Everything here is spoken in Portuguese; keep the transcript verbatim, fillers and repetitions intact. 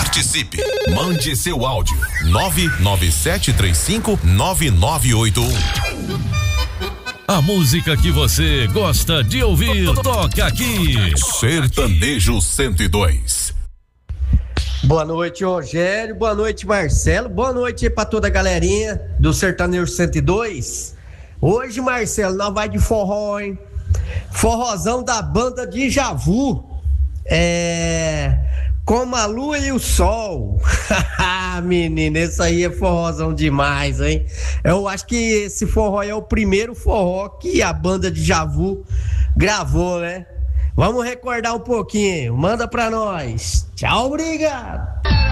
Participe. Mande seu áudio. nove nove sete três cinco nove nove oito um. A música que você gosta de ouvir, toca aqui. Sertanejo cento e dois. Boa noite, Rogério. Boa noite, Marcelo. Boa noite aí pra toda a galerinha do Sertanejo cento e dois. Hoje, Marcelo, nós vai de forró, hein? Forrozão da banda Djavu. É... Como a lua e o sol. Menina, esse aí é forrozão demais, hein? Eu acho que esse forró é o primeiro forró que a banda Djavu gravou, né? Vamos recordar um pouquinho. Manda pra nós. Tchau, obrigado.